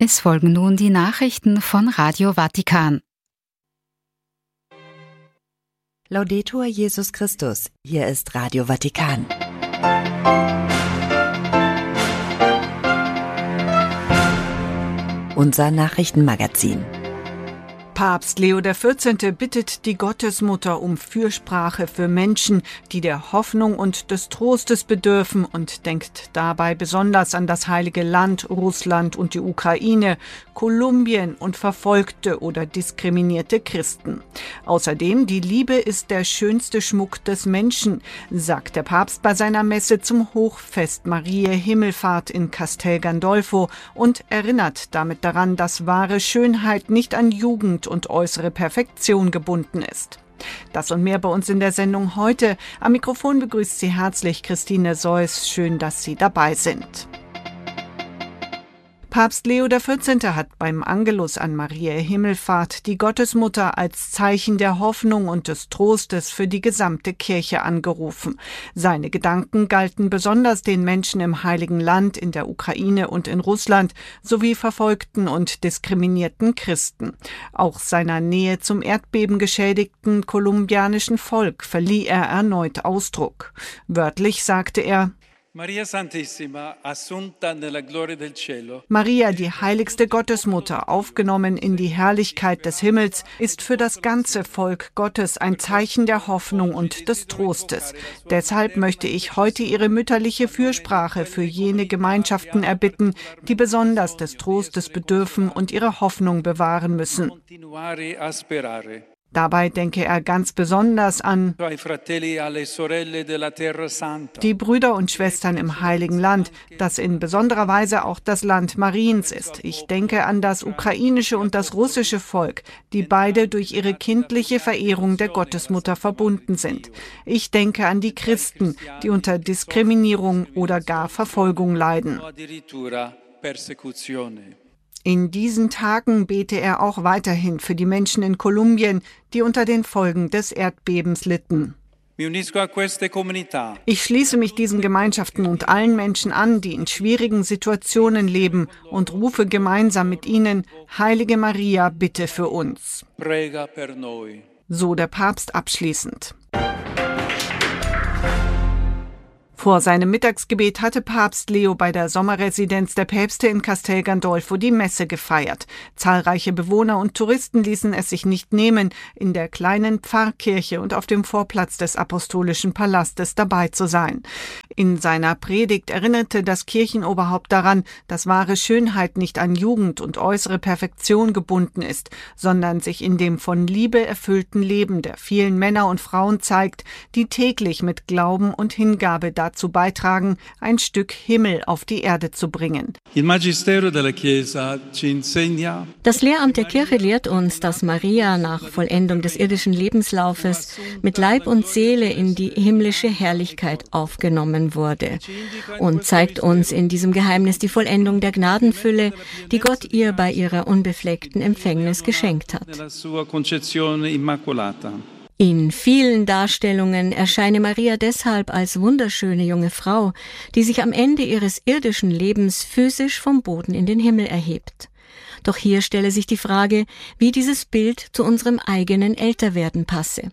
Es folgen nun die Nachrichten von Radio Vatikan. Laudetur Jesus Christus, hier ist Radio Vatikan. Unser Nachrichtenmagazin. Papst Leo XIV. Bittet die Gottesmutter um Fürsprache für Menschen, die der Hoffnung und des Trostes bedürfen, und denkt dabei besonders an das Heilige Land, Russland und die Ukraine, Kolumbien und verfolgte oder diskriminierte Christen. Außerdem, die Liebe ist der schönste Schmuck des Menschen, sagt der Papst bei seiner Messe zum Hochfest Mariä Himmelfahrt in Castel Gandolfo und erinnert damit daran, dass wahre Schönheit nicht an Jugend und äußere Perfektion gebunden ist. Das und mehr bei uns in der Sendung heute. Am Mikrofon begrüßt Sie herzlich Christine Seuss. Schön, dass Sie dabei sind. Papst Leo XIV. Hat beim Angelus an Mariä Himmelfahrt die Gottesmutter als Zeichen der Hoffnung und des Trostes für die gesamte Kirche angerufen. Seine Gedanken galten besonders den Menschen im Heiligen Land, in der Ukraine und in Russland, sowie verfolgten und diskriminierten Christen. Auch seiner Nähe zum erdbebengeschädigten kolumbianischen Volk verlieh er erneut Ausdruck. Wörtlich sagte er: Maria Santissima, assunta nella gloria del cielo. Maria, die heiligste Gottesmutter, aufgenommen in die Herrlichkeit des Himmels, ist für das ganze Volk Gottes ein Zeichen der Hoffnung und des Trostes. Deshalb möchte ich heute ihre mütterliche Fürsprache für jene Gemeinschaften erbitten, die besonders des Trostes bedürfen und ihre Hoffnung bewahren müssen. Dabei denke er ganz besonders an die Brüder und Schwestern im Heiligen Land, das in besonderer Weise auch das Land Mariens ist. Ich denke an das ukrainische und das russische Volk, die beide durch ihre kindliche Verehrung der Gottesmutter verbunden sind. Ich denke an die Christen, die unter Diskriminierung oder gar Verfolgung leiden. In diesen Tagen bete er auch weiterhin für die Menschen in Kolumbien, die unter den Folgen des Erdbebens litten. Ich schließe mich diesen Gemeinschaften und allen Menschen an, die in schwierigen Situationen leben, und rufe gemeinsam mit ihnen: Heilige Maria, bitte für uns. So der Papst abschließend. Vor seinem Mittagsgebet hatte Papst Leo bei der Sommerresidenz der Päpste in Castel Gandolfo die Messe gefeiert. Zahlreiche Bewohner und Touristen ließen es sich nicht nehmen, in der kleinen Pfarrkirche und auf dem Vorplatz des Apostolischen Palastes dabei zu sein. In seiner Predigt erinnerte das Kirchenoberhaupt daran, dass wahre Schönheit nicht an Jugend und äußere Perfektion gebunden ist, sondern sich in dem von Liebe erfüllten Leben der vielen Männer und Frauen zeigt, die täglich mit Glauben und Hingabe dazu beitragen, ein Stück Himmel auf die Erde zu bringen. Das Lehramt der Kirche lehrt uns, dass Maria nach Vollendung des irdischen Lebenslaufes mit Leib und Seele in die himmlische Herrlichkeit aufgenommen wurde, und zeigt uns in diesem Geheimnis die Vollendung der Gnadenfülle, die Gott ihr bei ihrer unbefleckten Empfängnis geschenkt hat. In vielen Darstellungen erscheine Maria deshalb als wunderschöne junge Frau, die sich am Ende ihres irdischen Lebens physisch vom Boden in den Himmel erhebt. Doch hier stelle sich die Frage, wie dieses Bild zu unserem eigenen Älterwerden passe.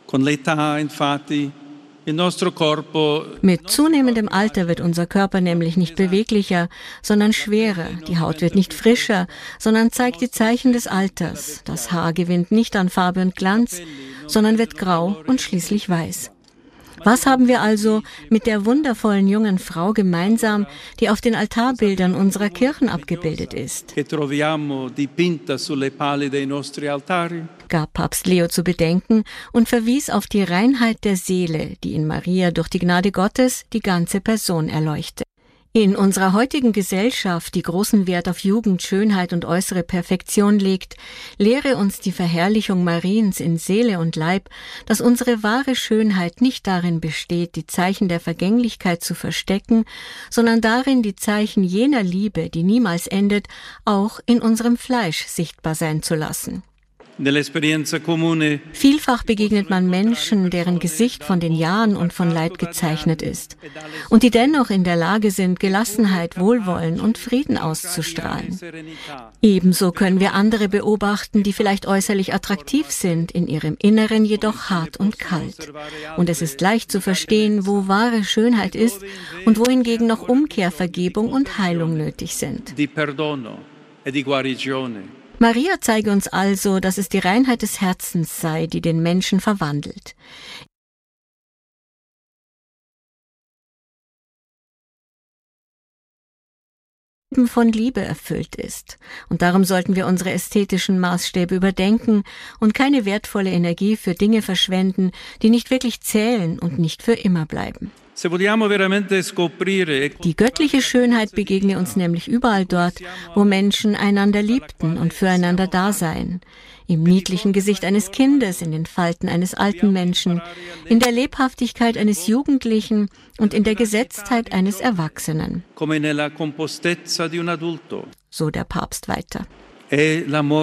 Mit zunehmendem Alter wird unser Körper nämlich nicht beweglicher, sondern schwerer. Die Haut wird nicht frischer, sondern zeigt die Zeichen des Alters. Das Haar gewinnt nicht an Farbe und Glanz, sondern wird grau und schließlich weiß. Was haben wir also mit der wundervollen jungen Frau gemeinsam, die auf den Altarbildern unserer Kirchen abgebildet ist? Gab Papst Leo zu bedenken und verwies auf die Reinheit der Seele, die in Maria durch die Gnade Gottes die ganze Person erleuchtet. In unserer heutigen Gesellschaft, die großen Wert auf Jugend, Schönheit und äußere Perfektion legt, lehre uns die Verherrlichung Mariens in Seele und Leib, dass unsere wahre Schönheit nicht darin besteht, die Zeichen der Vergänglichkeit zu verstecken, sondern darin, die Zeichen jener Liebe, die niemals endet, auch in unserem Fleisch sichtbar sein zu lassen. Vielfach begegnet man Menschen, deren Gesicht von den Jahren und von Leid gezeichnet ist und die dennoch in der Lage sind, Gelassenheit, Wohlwollen und Frieden auszustrahlen. Ebenso können wir andere beobachten, die vielleicht äußerlich attraktiv sind, in ihrem Inneren jedoch hart und kalt. Und es ist leicht zu verstehen, wo wahre Schönheit ist und wo hingegen noch Umkehr, Vergebung und Heilung nötig sind. Maria zeige uns also, dass es die Reinheit des Herzens sei, die den Menschen verwandelt. Von Liebe erfüllt ist. Und darum sollten wir unsere ästhetischen Maßstäbe überdenken und keine wertvolle Energie für Dinge verschwenden, die nicht wirklich zählen und nicht für immer bleiben. Die göttliche Schönheit begegne uns nämlich überall dort, wo Menschen einander liebten und füreinander da seien. Im niedlichen Gesicht eines Kindes, in den Falten eines alten Menschen, in der Lebhaftigkeit eines Jugendlichen und in der Gesetztheit eines Erwachsenen. So der Papst weiter. Die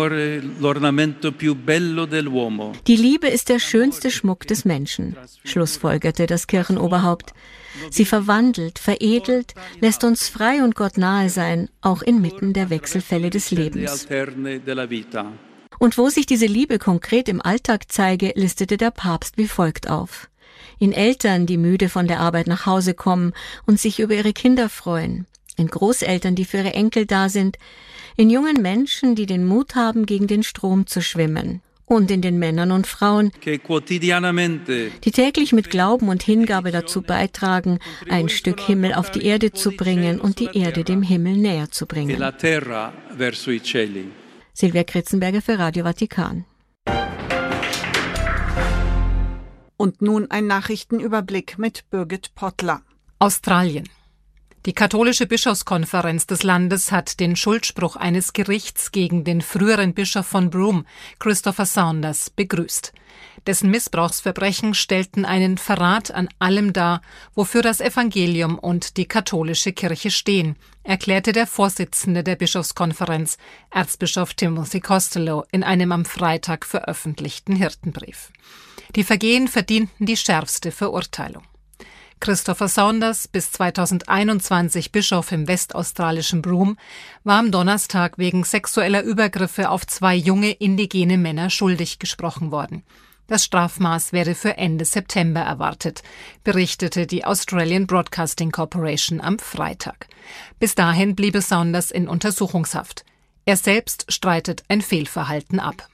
Liebe ist der schönste Schmuck des Menschen, schlussfolgerte das Kirchenoberhaupt. Sie verwandelt, veredelt, lässt uns frei und Gott nahe sein, auch inmitten der Wechselfälle des Lebens. Und wo sich diese Liebe konkret im Alltag zeige, listete der Papst wie folgt auf. In Eltern, die müde von der Arbeit nach Hause kommen und sich über ihre Kinder freuen. In Großeltern, die für ihre Enkel da sind. In jungen Menschen, die den Mut haben, gegen den Strom zu schwimmen. Und in den Männern und Frauen, die täglich mit Glauben und Hingabe dazu beitragen, ein Stück Himmel auf die Erde zu bringen und die Erde dem Himmel näher zu bringen. Silvia Kritzenberger für Radio Vatikan. Und nun ein Nachrichtenüberblick mit Birgit Pottler. Australien. Die katholische Bischofskonferenz des Landes hat den Schuldspruch eines Gerichts gegen den früheren Bischof von Broome, Christopher Saunders, begrüßt. Dessen Missbrauchsverbrechen stellten einen Verrat an allem dar, wofür das Evangelium und die katholische Kirche stehen, erklärte der Vorsitzende der Bischofskonferenz, Erzbischof Timothy Costello, in einem am Freitag veröffentlichten Hirtenbrief. Die Vergehen verdienten die schärfste Verurteilung. Christopher Saunders, bis 2021 Bischof im westaustralischen Broome, war am Donnerstag wegen sexueller Übergriffe auf 2 junge indigene Männer schuldig gesprochen worden. Das Strafmaß werde für Ende September erwartet, berichtete die Australian Broadcasting Corporation am Freitag. Bis dahin bliebe Saunders in Untersuchungshaft. Er selbst streitet ein Fehlverhalten ab.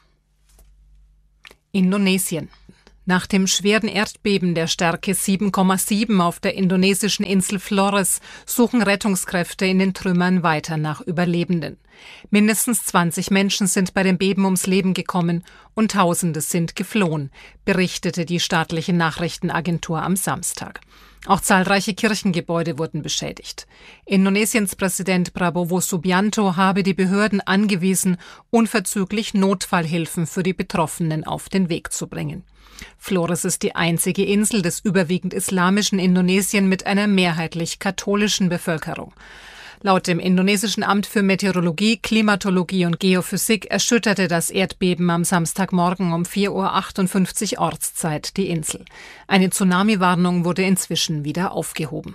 Indonesien. Nach dem schweren Erdbeben der Stärke 7,7 auf der indonesischen Insel Flores suchen Rettungskräfte in den Trümmern weiter nach Überlebenden. Mindestens 20 Menschen sind bei dem Beben ums Leben gekommen und Tausende sind geflohen, berichtete die staatliche Nachrichtenagentur am Samstag. Auch zahlreiche Kirchengebäude wurden beschädigt. Indonesiens Präsident Prabowo Subianto habe die Behörden angewiesen, unverzüglich Notfallhilfen für die Betroffenen auf den Weg zu bringen. Flores ist die einzige Insel des überwiegend islamischen Indonesien mit einer mehrheitlich katholischen Bevölkerung. Laut dem indonesischen Amt für Meteorologie, Klimatologie und Geophysik erschütterte das Erdbeben am Samstagmorgen um 4:58 Uhr Ortszeit die Insel. Eine Tsunami-Warnung wurde inzwischen wieder aufgehoben.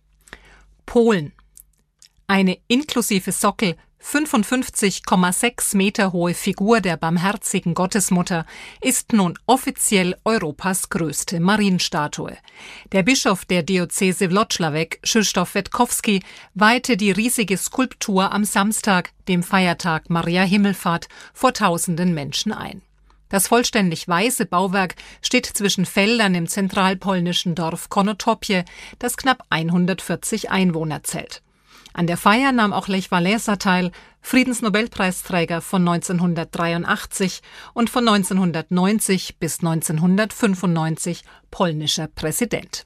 Polen. Eine inklusive Sockel 55,6 Meter hohe Figur der barmherzigen Gottesmutter ist nun offiziell Europas größte Marienstatue. Der Bischof der Diözese Włocławek, Krzysztof Wetkowski, weihte die riesige Skulptur am Samstag, dem Feiertag Maria Himmelfahrt, vor tausenden Menschen ein. Das vollständig weiße Bauwerk steht zwischen Feldern im zentralpolnischen Dorf Konotopie, das knapp 140 Einwohner zählt. An der Feier nahm auch Lech Wałęsa teil, Friedensnobelpreisträger von 1983 und von 1990 bis 1995 polnischer Präsident.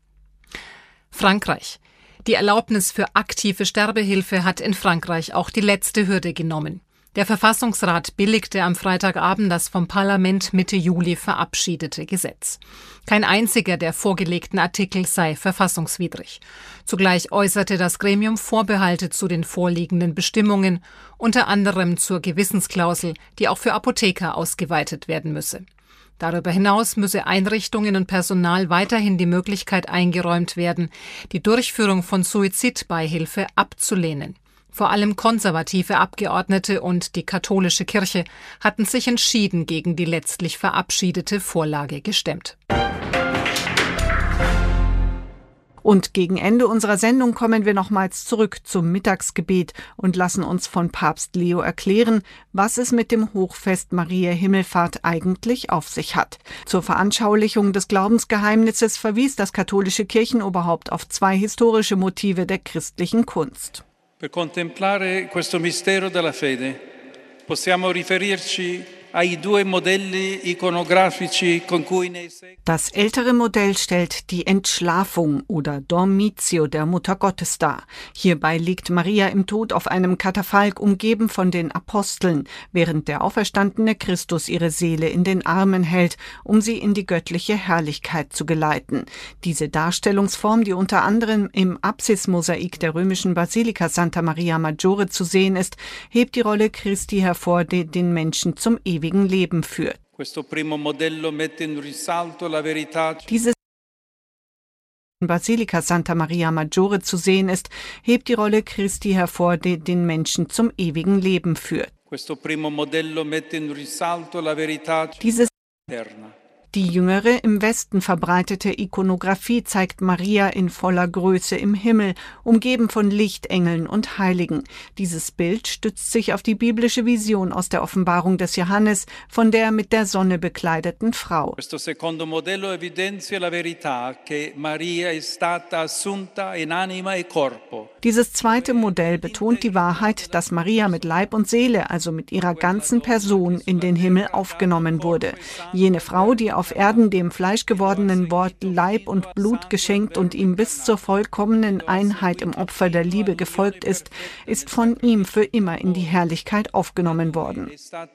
Frankreich. Die Erlaubnis für aktive Sterbehilfe hat in Frankreich auch die letzte Hürde genommen. Der Verfassungsrat billigte am Freitagabend das vom Parlament Mitte Juli verabschiedete Gesetz. Kein einziger der vorgelegten Artikel sei verfassungswidrig. Zugleich äußerte das Gremium Vorbehalte zu den vorliegenden Bestimmungen, unter anderem zur Gewissensklausel, die auch für Apotheker ausgeweitet werden müsse. Darüber hinaus müsse Einrichtungen und Personal weiterhin die Möglichkeit eingeräumt werden, die Durchführung von Suizidbeihilfe abzulehnen. Vor allem konservative Abgeordnete und die katholische Kirche hatten sich entschieden gegen die letztlich verabschiedete Vorlage gestemmt. Und gegen Ende unserer Sendung kommen wir nochmals zurück zum Mittagsgebet und lassen uns von Papst Leo erklären, was es mit dem Hochfest Mariä Himmelfahrt eigentlich auf sich hat. Zur Veranschaulichung des Glaubensgeheimnisses verwies das katholische Kirchenoberhaupt auf 2 historische Motive der christlichen Kunst. Per contemplare questo mistero della fede possiamo riferirci ai 2 modelli iconografici con cui nei secoli. Das ältere Modell stellt die Entschlafung oder Dormitio der Mutter Gottes dar. Hierbei liegt Maria im Tod auf einem Katafalk, umgeben von den Aposteln, während der auferstandene Christus ihre Seele in den Armen hält, um sie in die göttliche Herrlichkeit zu geleiten. Diese Darstellungsform, die unter anderem im Apsismosaik der römischen Basilika Santa Maria Maggiore zu sehen ist, hebt die Rolle Christi hervor, die den Menschen zum ewigen Leben führt. Dieses Basilika Santa Maria Maggiore zu sehen ist, hebt die Rolle Christi hervor, die den Menschen zum ewigen Leben führt. Die jüngere, im Westen verbreitete Ikonographie zeigt Maria in voller Größe im Himmel, umgeben von Lichtengeln und Heiligen. Dieses Bild stützt sich auf die biblische Vision aus der Offenbarung des Johannes von der mit der Sonne bekleideten Frau. Questo secondo modello evidenzia la verità che Maria è stata assunta in anima e corpo. Dieses zweite Modell betont die Wahrheit, dass Maria mit Leib und Seele, also mit ihrer ganzen Person, in den Himmel aufgenommen wurde. Jene Frau, die auf Erden dem fleischgewordenen Wort Leib und Blut geschenkt und ihm bis zur vollkommenen Einheit im Opfer der Liebe gefolgt ist, ist von ihm für immer in die Herrlichkeit aufgenommen worden.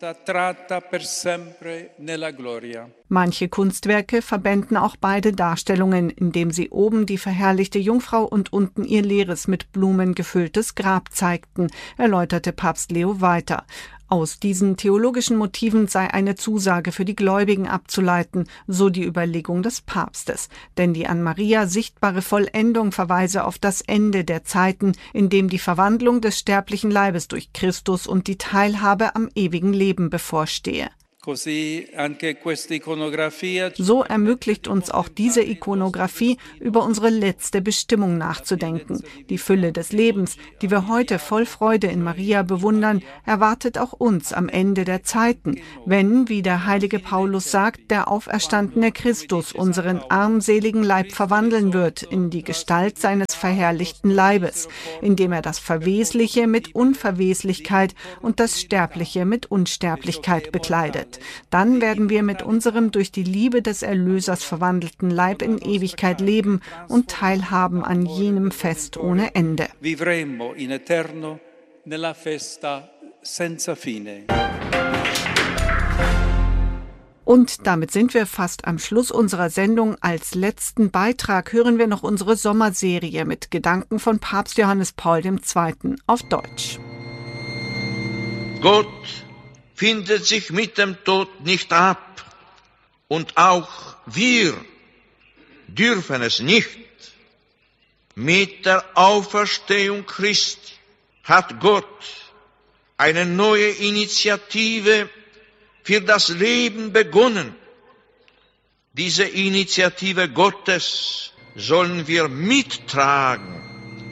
Manche Kunstwerke verbänden auch beide Darstellungen, indem sie oben die verherrlichte Jungfrau und unten ihr leeres, mit Blumen gefülltes Grab zeigten, erläuterte Papst Leo weiter. Aus diesen theologischen Motiven sei eine Zusage für die Gläubigen abzuleiten, so die Überlegung des Papstes. Denn die an Maria sichtbare Vollendung verweise auf das Ende der Zeiten, in dem die Verwandlung des sterblichen Leibes durch Christus und die Teilhabe am ewigen Leben bevorstehe. So ermöglicht uns auch diese Ikonographie, über unsere letzte Bestimmung nachzudenken. Die Fülle des Lebens, die wir heute voll Freude in Maria bewundern, erwartet auch uns am Ende der Zeiten, wenn, wie der heilige Paulus sagt, der auferstandene Christus unseren armseligen Leib verwandeln wird in die Gestalt seines verherrlichten Leibes, indem er das Verwesliche mit Unverweslichkeit und das Sterbliche mit Unsterblichkeit bekleidet. Dann werden wir mit unserem durch die Liebe des Erlösers verwandelten Leib in Ewigkeit leben und teilhaben an jenem Fest ohne Ende. Vivremo in eterno nella festa senza fine. Und damit sind wir fast am Schluss unserer Sendung. Als letzten Beitrag hören wir noch unsere Sommerserie mit Gedanken von Papst Johannes Paul II. Auf Deutsch. Gott findet sich mit dem Tod nicht ab und auch wir dürfen es nicht. Mit der Auferstehung Christi hat Gott eine neue Initiative für das Leben begonnen. Diese Initiative Gottes sollen wir mittragen.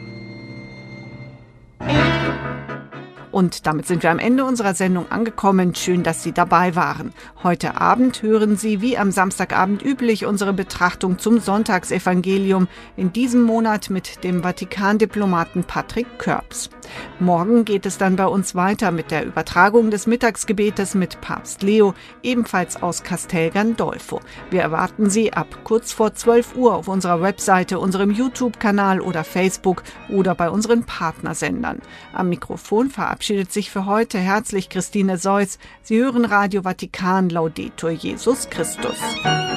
Und damit sind wir am Ende unserer Sendung angekommen. Schön, dass Sie dabei waren. Heute Abend hören Sie, wie am Samstagabend üblich, unsere Betrachtung zum Sonntagsevangelium, in diesem Monat mit dem Vatikandiplomaten Patrick Körbs. Morgen geht es dann bei uns weiter mit der Übertragung des Mittagsgebetes mit Papst Leo, ebenfalls aus Castel Gandolfo. Wir erwarten Sie ab kurz vor 12 Uhr auf unserer Webseite, unserem YouTube-Kanal oder Facebook oder bei unseren Partnersendern. Am Mikrofon verabschiedet verabschiedet sich für heute herzlich Christine Seuss. Sie hören Radio Vatikan, Laudetur Jesus Christus.